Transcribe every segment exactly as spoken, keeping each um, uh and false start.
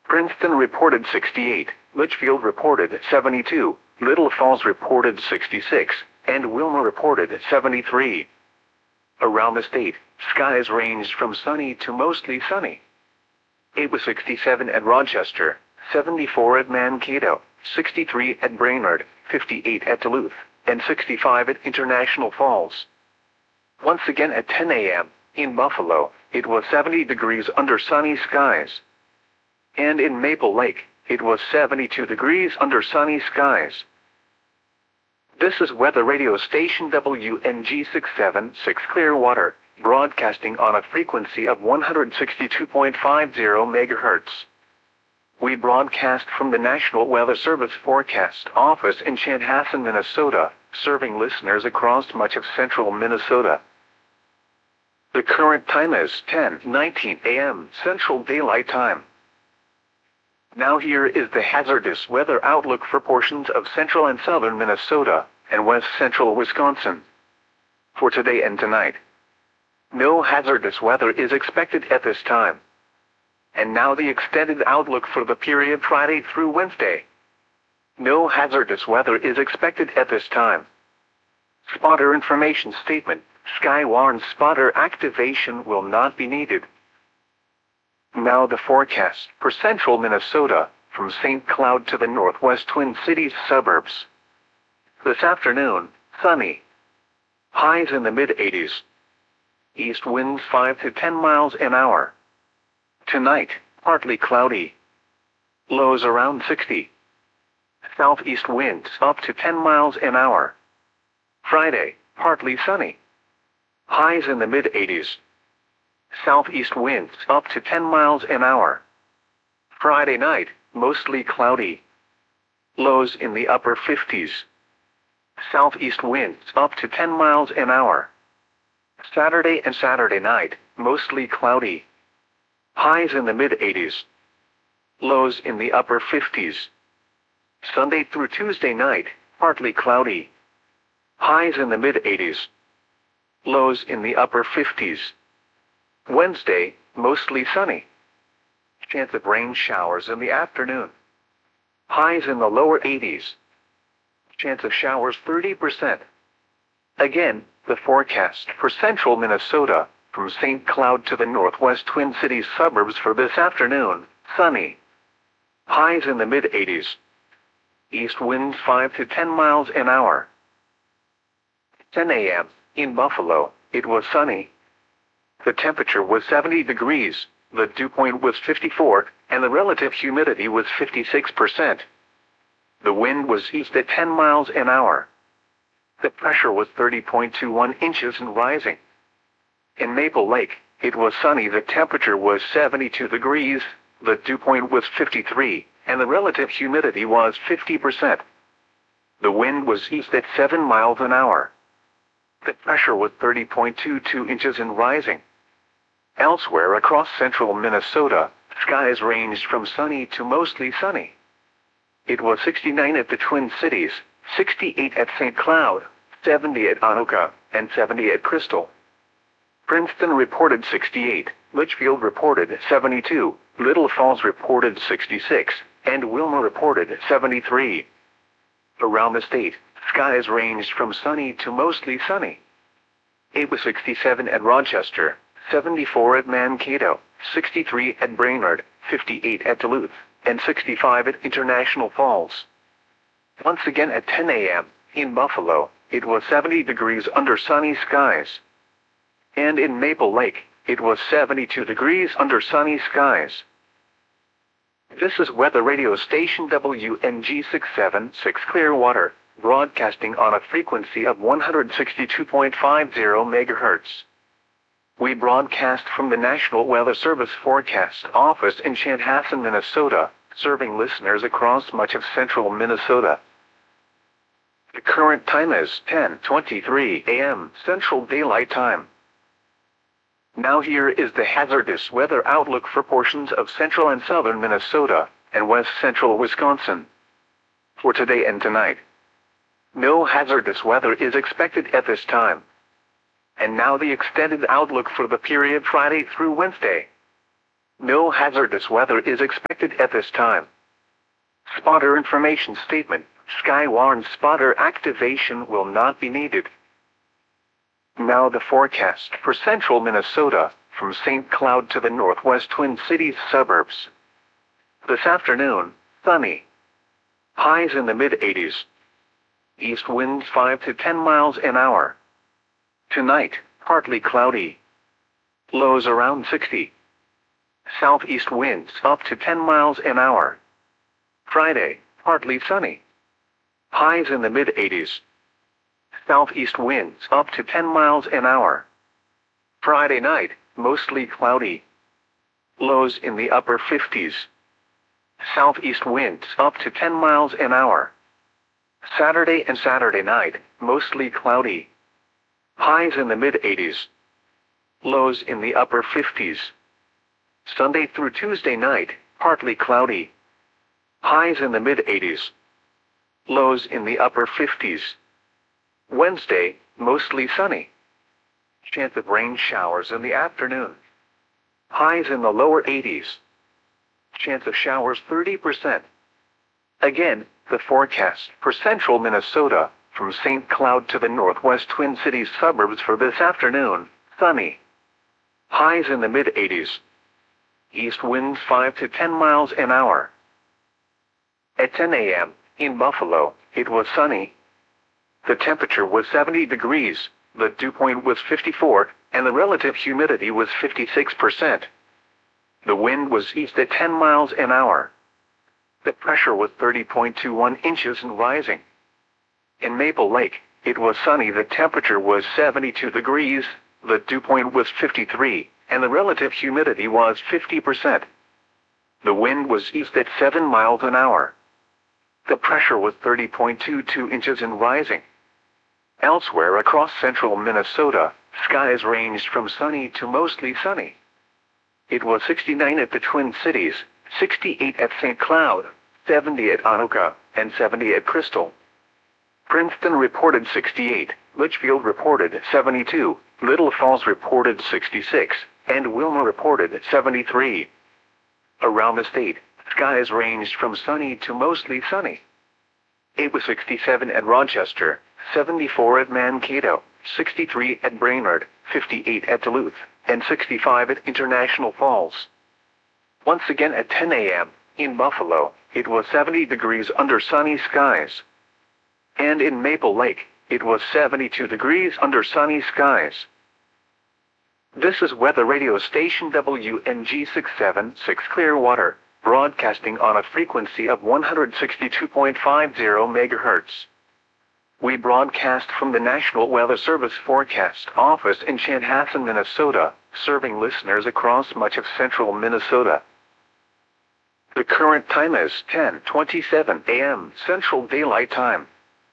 Princeton reported sixty-eight, Litchfield reported seventy-two, Little Falls reported sixty-six, and Wilmer reported seventy-three. Around the state, skies ranged from sunny to mostly sunny. It was sixty-seven at Rochester, seventy-four at Mankato, sixty-three at Brainerd, fifty-eight at Duluth, and sixty-five at International Falls. Once again at ten a m, in Buffalo, it was seventy degrees under sunny skies. And in Maple Lake, it was seventy-two degrees under sunny skies. This is weather radio station W N G six seven six Clearwater, broadcasting on a frequency of one hundred sixty-two point five zero megahertz. We broadcast from the National Weather Service Forecast Office in Chanhassen, Minnesota, serving listeners across much of central Minnesota. The current time is ten nineteen a m Central Daylight Time. Now here is the hazardous weather outlook for portions of central and southern Minnesota, and west central Wisconsin. For today and tonight, no hazardous weather is expected at this time. And now the extended outlook for the period Friday through Wednesday. No hazardous weather is expected at this time. Spotter information statement: Skywarn spotter activation will not be needed. Now the forecast for central Minnesota, from Saint Cloud to the northwest Twin Cities suburbs. This afternoon, sunny. Highs in the mid eighties. East winds five to ten miles an hour. Tonight, partly cloudy. Lows around sixty. Southeast winds up to ten miles an hour. Friday, partly sunny. Highs in the mid eighties. Southeast winds up to ten miles an hour. Friday night, mostly cloudy. Lows in the upper fifties. Southeast winds up to ten miles an hour. Saturday and Saturday night, mostly cloudy. Highs in the mid eighties. Lows in the upper fifties. Sunday through Tuesday night, partly cloudy. Highs in the mid eighties. Lows in the upper fifties. Wednesday, mostly sunny. Chance of rain showers in the afternoon. Highs in the lower eighties. Chance of showers thirty percent. Again, the forecast for central Minnesota, from Saint Cloud to the northwest Twin Cities suburbs for this afternoon, sunny. Highs in the mid eighties. East winds five to ten miles an hour. ten a m, in Buffalo, it was sunny. The temperature was seventy degrees, the dew point was fifty-four, and the relative humidity was fifty-six percent. The wind was east at ten miles an hour. The pressure was thirty point two one inches and rising. In Maple Lake, it was sunny. The temperature was seventy-two degrees, the dew point was fifty-three, and the relative humidity was fifty percent. The wind was east at seven miles an hour. The pressure was thirty point two two inches and rising. Elsewhere across central Minnesota, skies ranged from sunny to mostly sunny. It was sixty-nine at the Twin Cities, sixty-eight at Saint Cloud, seventy at Anoka, and seventy at Crystal. Princeton reported sixty-eight, Litchfield reported seventy-two, Little Falls reported sixty-six, and Wilmer reported seventy-three. Around the state, skies ranged from sunny to mostly sunny. It was sixty-seven at Rochester, seventy-four at Mankato, sixty-three at Brainerd, fifty-eight at Duluth, and sixty-five at International Falls. Once again at ten a m, in Buffalo, it was seventy degrees under sunny skies. And in Maple Lake, it was seventy-two degrees under sunny skies. This is weather radio station W N G six seven six Clearwater, broadcasting on a frequency of one hundred sixty-two point five zero megahertz. We broadcast from the National Weather Service Forecast Office in Chanhassen, Minnesota, serving listeners across much of central Minnesota. The current time is ten twenty-three a m Central Daylight Time. Now here is the hazardous weather outlook for portions of central and southern Minnesota, and west central Wisconsin. For today and tonight, no hazardous weather is expected at this time. And now the extended outlook for the period Friday through Wednesday. No hazardous weather is expected at this time. Spotter information statement. Sky warns spotter activation will not be needed. Now the forecast for central Minnesota, from Saint Cloud to the northwest Twin Cities suburbs. This afternoon, sunny. Highs in the mid eighties. East winds five to ten miles an hour. Tonight, partly cloudy. Lows around sixty. Southeast winds up to ten miles an hour. Friday, partly sunny. Highs in the mid eighties. Southeast winds up to ten miles an hour. Friday night, mostly cloudy. Lows in the upper fifties. Southeast winds up to ten miles an hour. Saturday and Saturday night, mostly cloudy. Highs in the mid eighties. Lows in the upper fifties. Sunday through Tuesday night, partly cloudy. Highs in the mid eighties. Lows in the upper fifties. Wednesday, mostly sunny. Chance of rain showers in the afternoon. Highs in the lower eighties. Chance of showers thirty percent. Again, the forecast for central Minnesota, from Saint Cloud to the northwest Twin Cities suburbs for this afternoon, sunny. Highs in the mid eighties. East winds five to ten miles an hour. At ten a m, in Buffalo, it was sunny. The temperature was seventy degrees, the dew point was fifty-four, and the relative humidity was fifty-six percent. The wind was east at ten miles an hour. The pressure was thirty point two one inches and rising. In Maple Lake, it was sunny. The temperature was seventy-two degrees, the dew point was fifty-three, and the relative humidity was fifty percent. The wind was east at seven miles an hour. The pressure was thirty point two two inches and rising. Elsewhere across central Minnesota, skies ranged from sunny to mostly sunny. It was sixty-nine at the Twin Cities, sixty-eight at Saint Cloud, seventy at Anoka, and seventy at Crystal. Princeton reported sixty-eight, Litchfield reported seventy-two, Little Falls reported sixty-six, and Wilmer reported seventy-three. Around the state, skies ranged from sunny to mostly sunny. It was sixty-seven at Rochester, seventy-four at Mankato, sixty-three at Brainerd, fifty-eight at Duluth, and sixty-five at International Falls. Once again at ten a m, in Buffalo, it was seventy degrees under sunny skies. And in Maple Lake, it was seventy-two degrees under sunny skies. This is weather radio station W N G six seven six Clearwater, broadcasting on a frequency of one hundred sixty-two point five zero megahertz. We broadcast from the National Weather Service Forecast Office in Chanhassen, Minnesota, serving listeners across much of central Minnesota. The current time is ten twenty-seven a m Central Daylight Time.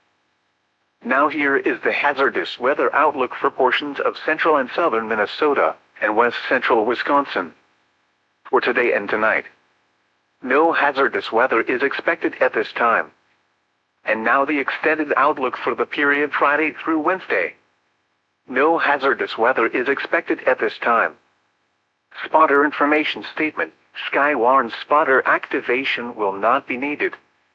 Now here is the hazardous weather outlook for portions of central and southern Minnesota and west central Wisconsin. For today and tonight, no hazardous weather is expected at this time. And now the extended outlook for the period Friday through Wednesday. No hazardous weather is expected at this time. Spotter information statement. Sky warns spotter activation will not be needed.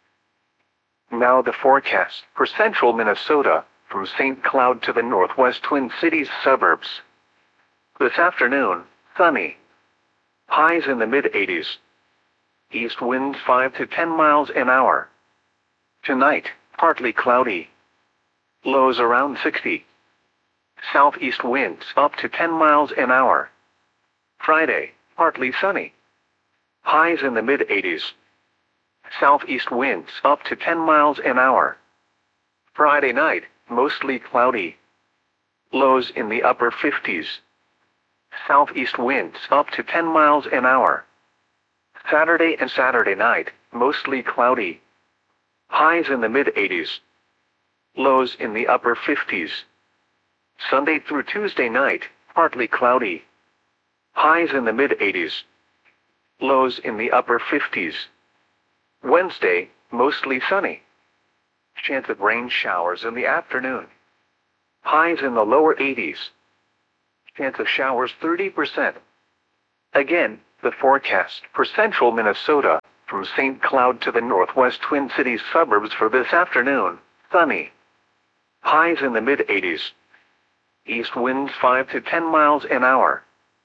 Now the forecast for central Minnesota, from Saint Cloud to the northwest Twin Cities suburbs. This afternoon, sunny. Highs in the mid eighties. East winds five to ten miles an hour. Tonight, partly cloudy. Lows around sixty. Southeast winds up to ten miles an hour. Friday, partly sunny. Highs in the mid eighties. Southeast winds up to ten miles an hour. Friday night, mostly cloudy. Lows in the upper fifties. Southeast winds up to ten miles an hour. Saturday and Saturday night, mostly cloudy. Highs in the mid eighties. Lows in the upper fifties. Sunday through Tuesday night, partly cloudy. Highs in the mid eighties. Lows in the upper fifties. Wednesday, mostly sunny. Chance of rain showers in the afternoon. Highs in the lower eighties. Chance of showers thirty percent. Again, The forecast for central Minnesota, from Saint Cloud to the northwest Twin Cities suburbs for this afternoon, sunny. Highs in the mid eighties. East winds five to ten miles an hour.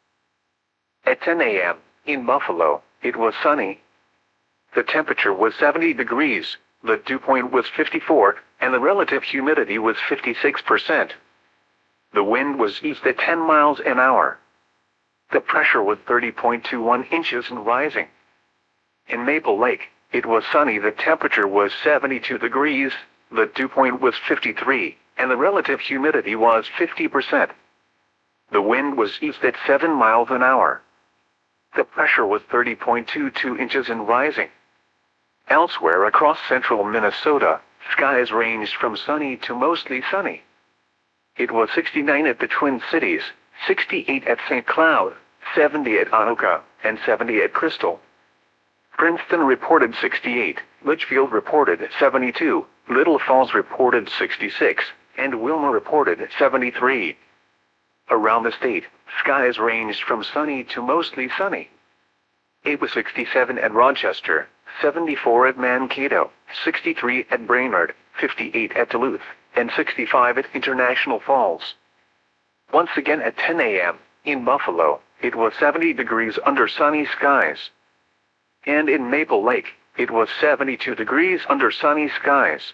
At ten a m, in Buffalo, it was sunny. The temperature was seventy degrees, the dew point was fifty-four, and the relative humidity was fifty-six percent. The wind was east at ten miles an hour. The pressure was thirty point two one inches and rising. In Maple Lake, it was sunny. The temperature was seventy-two degrees, the dew point was fifty-three, and the relative humidity was fifty percent. The wind was east at seven miles an hour. The pressure was thirty point two two inches and rising. Elsewhere across central Minnesota, skies ranged from sunny to mostly sunny. It was sixty-nine at the Twin Cities, sixty-eight at Saint Cloud, seventy at Anoka, and seventy at Crystal. Princeton reported sixty-eight, Litchfield reported seventy-two, Little Falls reported sixty-six, and Wilmer reported seventy-three. Around the state, skies ranged from sunny to mostly sunny. It was sixty-seven at Rochester, seventy-four at Mankato, sixty-three at Brainerd, fifty-eight at Duluth, and sixty-five at International Falls. Once again at ten a m, in Buffalo, it was seventy degrees under sunny skies. And in Maple Lake, it was seventy-two degrees under sunny skies.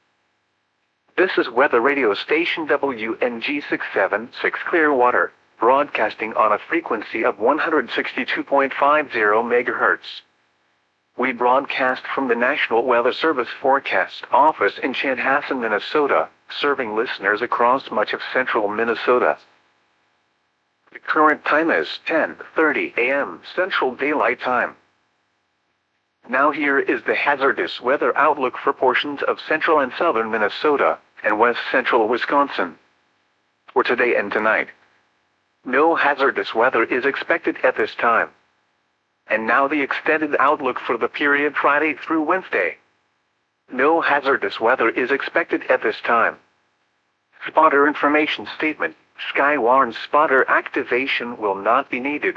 This is weather radio station W N G six seven six Clearwater, broadcasting on a frequency of one hundred sixty-two point five zero megahertz. We broadcast from the National Weather Service Forecast Office in Chanhassen, Minnesota, serving listeners across much of central Minnesota. The current time is ten thirty a m Central Daylight Time. Now here is the hazardous weather outlook for portions of central and southern Minnesota and west central Wisconsin. For today and tonight, no hazardous weather is expected at this time. And now the extended outlook for the period Friday through Wednesday. No hazardous weather is expected at this time. Spotter information statement: Skywarn spotter activation will not be needed.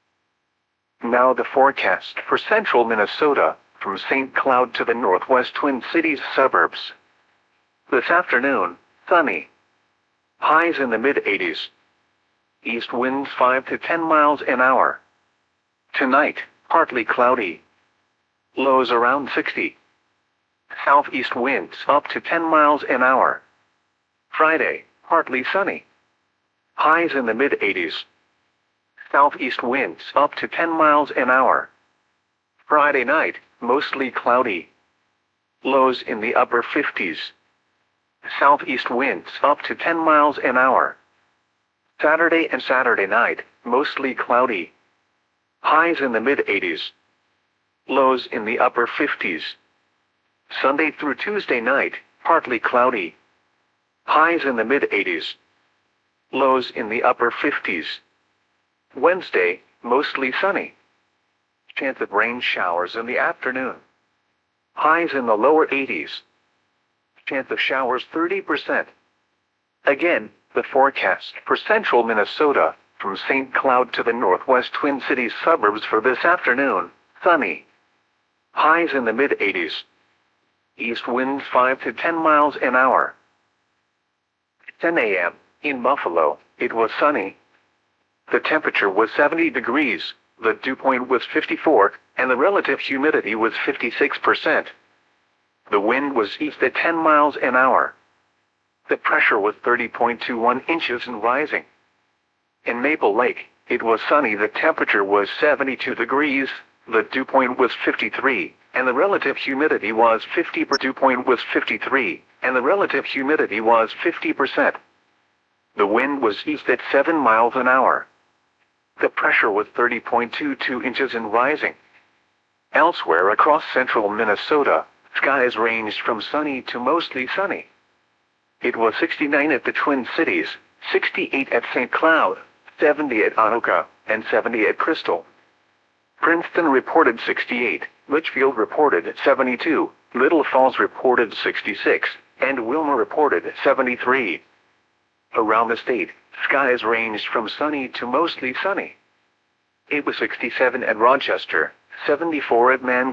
Now the forecast for central Minnesota, from Saint Cloud to the northwest Twin Cities suburbs. This afternoon, sunny. Highs in the mid eighties. East winds five to ten miles an hour. Tonight, partly cloudy. Lows around sixty. Southeast winds up to ten miles an hour. Friday, partly sunny. Highs in the mid eighties. Southeast winds up to ten miles an hour. Friday night, mostly cloudy. Lows in the upper fifties. Southeast winds up to ten miles an hour. Saturday and Saturday night, mostly cloudy. Highs in the mid eighties. Lows in the upper fifties. Sunday through Tuesday night, partly cloudy. Highs in the mid eighties. Lows in the upper fifties. Wednesday, mostly sunny. Chance of rain showers in the afternoon. Highs in the lower eighties. Chance of showers thirty percent. Again, the forecast for central Minnesota, from Saint Cloud to the northwest Twin Cities suburbs for this afternoon, sunny. Highs in the mid eighties. East winds five to ten miles an hour. ten a m, in Buffalo, it was sunny. The temperature was seventy degrees, the dew point was fifty-four, and the relative humidity was fifty-six percent. The wind was east at ten miles an hour. The pressure was thirty point two one inches and rising. In Maple Lake, it was sunny. The temperature was seventy-two degrees, the dew point was fifty-three, and the relative humidity was fifty percent. Dew point was fifty-three, and the relative humidity was fifty percent. The wind was east at seven miles an hour. The pressure was thirty point two two inches and rising. Elsewhere across central Minnesota, skies ranged from sunny to mostly sunny. It was sixty-nine at the Twin Cities, sixty-eight at Saint Cloud, seventy at Anoka, and seventy at Crystal. Princeton reported sixty-eight, Litchfield reported seventy-two, Little Falls reported sixty-six, and Wilmer reported seventy-three. Around the state, skies ranged from sunny to mostly sunny. It was sixty-seven at Rochester, seventy-four at Man